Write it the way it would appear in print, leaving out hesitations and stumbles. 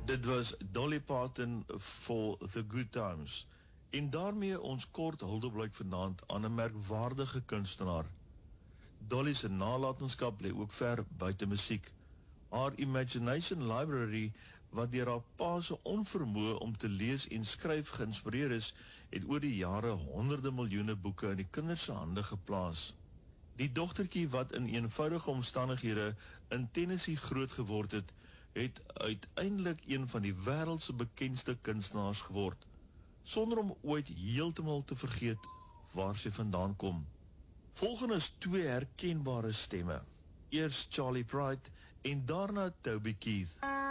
Dit was Dolly Parton for the Good Times. En daarmee ons kort huldeblyk vanaand aan 'n merkwaardige kunstenaar. Dolly se nalatenskap lê ook ver buite musiek. Haar imagination library, wat deur haar pa se onvermoë om te lees en skryf geïnspireer is, het oor die jare honderde miljoene boeke in die kinders se hande geplaas. Die dogtertjie wat in eenvoudige omstandighede in Tennessee groot geword het, het uiteindelik een van die wêreld se bekendste kunstenaars geword, sonder om ooit heeltemal te vergeet waar sy vandaan kom. Volgende is twee herkenbare stemme. Eers Charlie Pride en daarna Toby Keith.